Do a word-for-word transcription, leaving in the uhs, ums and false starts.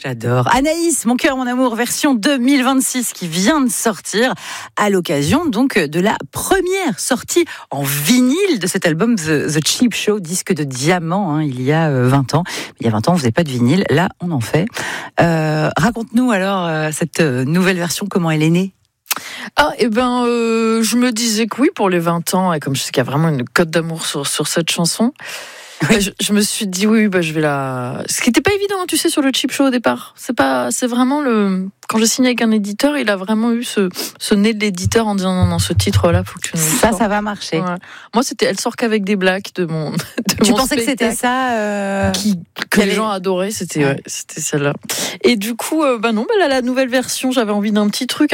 J'adore. Anaïs, Mon cœur, mon amour, version deux mille vingt-six qui vient de sortir à l'occasion donc de la première sortie en vinyle de cet album The, The Cheap Show, disque de diamant, hein, il y a vingt ans. Il y a vingt ans, on faisait pas de vinyle, là on en fait. Euh, raconte-nous alors euh, cette nouvelle version, comment elle est née? Ah, et ben, euh, je me disais que oui, pour les vingt ans, et comme je sais qu'il y a vraiment une cote d'amour sur, sur cette chanson, oui. je, je me suis dit oui, bah, je vais la. Ce qui n'était pas évident, tu sais, sur le Cheap Show au départ. C'est pas, c'est vraiment le. Quand j'ai signé avec un éditeur, il a vraiment eu ce, ce nez de l'éditeur en disant non, non, ce titre-là, faut que tu nous ça, sortes. ça va marcher. Ouais. Moi, c'était, elle sort qu'avec des blagues de mon. De tu mon pensais spectacle. Que c'était ça euh... qui, que les gens adoraient, c'était, ouais. Ouais, c'était celle-là. Et du coup, euh, bah non, bah là, la nouvelle version, j'avais envie d'un petit truc